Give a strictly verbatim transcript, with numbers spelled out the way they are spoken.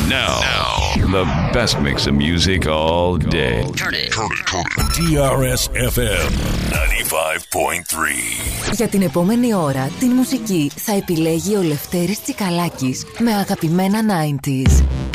Now, now, the best mix of music all day. Turn it, turn it, turn it. τι αρ ες εφ εμ ενενήντα πέντε κόμμα τρία. Για την επόμενη ώρα, την μουσική θα επιλέγει ο Λευτέρης Τσικαλάκης με αγαπημένα ενενήντα.